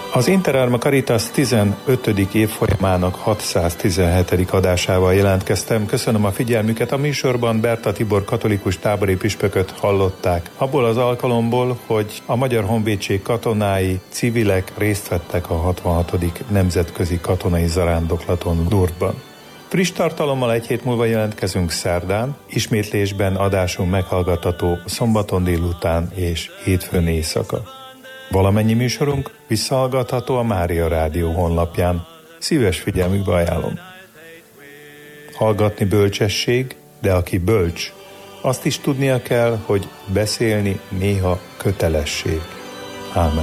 Az Interarma Caritas 15. évfolyamának 617. adásával jelentkeztem. Köszönöm a figyelmüket. A műsorban Berta Tibor katolikus tábori püspököt hallották. Abból az alkalomból, hogy a Magyar Honvédség katonái, civilek részt vettek a 66. nemzetközi katonai zarándoklaton Lourdesban. Friss tartalommal egy hét múlva jelentkezünk szerdán, ismétlésben adásunk meghallgatható szombaton délután és hétfőn éjszaka. Valamennyi műsorunk visszahallgatható a Mária Rádió honlapján. Szíves figyelmükbe ajánlom. Hallgatni bölcsesség, de aki bölcs, azt is tudnia kell, hogy beszélni néha kötelesség. Ámen.